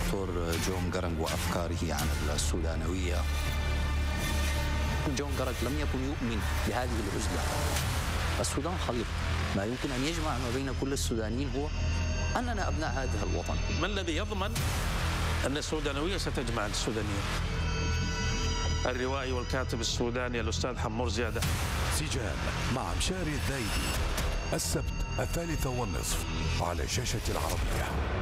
الدكتور جون جارنج وأفكاره عن السودانوية. جون جارنج لم يكن يؤمن بهذه العزلة. السودان خليط، ما يمكن أن يجمع ما بين كل السودانيين هو أننا أبناء هذا الوطن. ما الذي يضمن أن السودانوية ستجمع السودانيين؟ الروائي والكاتب السوداني الأستاذ حمور زيادة. سجال مع مشاري الذايدي السبت 3:30 على شاشة العربية.